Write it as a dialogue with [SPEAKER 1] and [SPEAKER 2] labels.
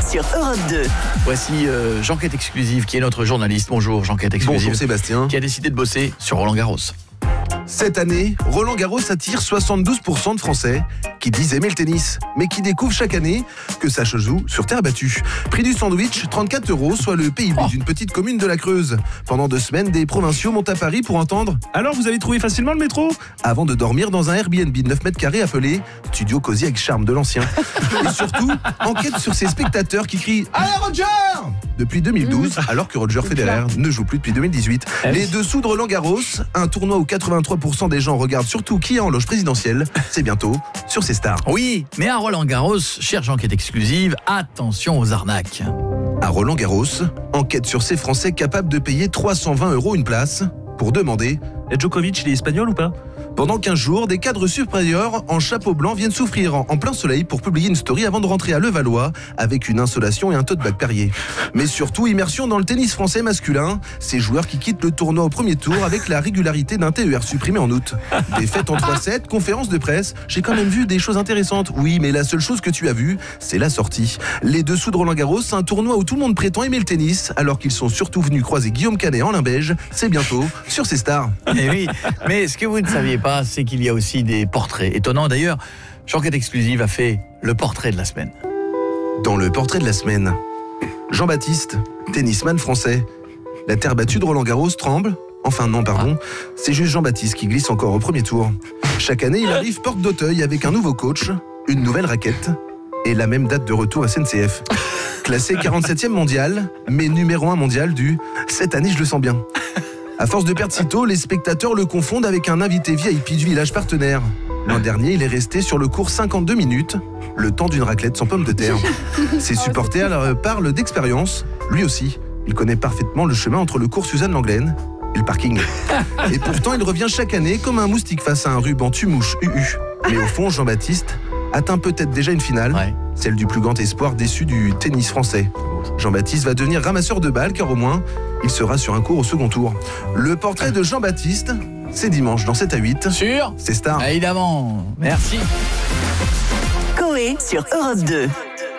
[SPEAKER 1] sur Europe 2.
[SPEAKER 2] Voici Jean-Quête Exclusive, qui est notre journaliste. Bonjour Jean-Quête Exclusive.
[SPEAKER 3] Bonjour Sébastien.
[SPEAKER 2] Qui a décidé de bosser sur Roland Garros.
[SPEAKER 3] Cette année, Roland Garros attire 72% de Français qui disent aimer le tennis, mais qui découvrent chaque année que ça se joue sur terre battue. Prix du sandwich, 34 €, soit le PIB d'une petite commune de la Creuse. Pendant 2 semaines, des provinciaux montent à Paris pour entendre « Alors, vous avez trouvé facilement le métro ?» avant de dormir dans un Airbnb de 9 mètres carrés appelé « Studio Cosy avec charme de l'ancien ». Et surtout, enquête sur ces spectateurs qui crient « Allez Roger !» depuis 2012, alors que Roger Federer ne joue plus depuis 2018. Les dessous de Roland Garros, un tournoi où 83% des gens regardent surtout qui est en loge présidentielle, c'est bientôt sur ces stars.
[SPEAKER 2] Oui, mais à Roland Garros, cher Jean-Quête Exclusive, attention aux arnaques.
[SPEAKER 3] À Roland Garros, enquête sur ces Français capables de payer 320 € une place pour demander « Djokovic, il est espagnol ou pas ?» Pendant 15 jours, des cadres supérieurs en chapeau blanc viennent souffrir en plein soleil pour publier une story avant de rentrer à Levallois avec une insolation et un tote bag Perrier. Mais surtout, immersion dans le tennis français masculin, ces joueurs qui quittent le tournoi au premier tour avec la régularité d'un TER supprimé en août. Défaite en 3-7, conférence de presse, j'ai quand même vu des choses intéressantes. Oui, mais la seule chose que tu as vue, c'est la sortie. Les dessous de Roland Garros, un tournoi où tout le monde prétend aimer le tennis, alors qu'ils sont surtout venus croiser Guillaume Canet en limbège, c'est bientôt sur ces stars.
[SPEAKER 2] Eh oui, mais ce que vous ne saviez pas, c'est qu'il y a aussi des portraits étonnants. D'ailleurs, Jean-Quête Exclusive a fait le portrait de la semaine.
[SPEAKER 3] Dans le portrait de la semaine, Jean-Baptiste, tennisman français. La terre battue de Roland Garros tremble. Enfin non, pardon, c'est juste Jean-Baptiste qui glisse encore au premier tour. Chaque année, il arrive porte d'Auteuil avec un nouveau coach, une nouvelle raquette et la même date de retour à SNCF. Classé 47e mondial, mais numéro 1 mondial du « cette année, je le sens bien ». À force de perdre si tôt, les spectateurs le confondent avec un invité VIP du village partenaire. L'an dernier, il est resté sur le court 52 minutes, le temps d'une raclette sans pommes de terre. Ses supporters parlent d'expérience. Lui aussi, il connaît parfaitement le chemin entre le cours Suzanne-Langlaine et le parking. Et pourtant, il revient chaque année comme un moustique face à un ruban tue-mouche UU. Mais au fond, Jean-Baptiste atteint peut-être déjà une finale, celle du plus grand espoir déçu du tennis français. Jean-Baptiste va devenir ramasseur de balles car au moins, il sera sur un court au second tour. Le portrait de Jean-Baptiste, c'est dimanche dans 7 à 8.
[SPEAKER 2] Sûr ?
[SPEAKER 3] C'est Star.
[SPEAKER 2] Évidemment. Merci.
[SPEAKER 1] Coé sur Europe 2.